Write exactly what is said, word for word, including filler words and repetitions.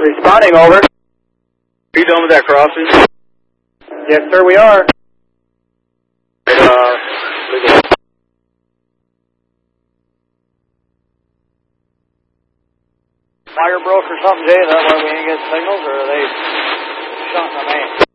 Responding, over. Are you done with that crossing? Yes, sir, we are. Uh, Wire broke or something, Jay? Is that why we didn't get signals, or are they shunting the main?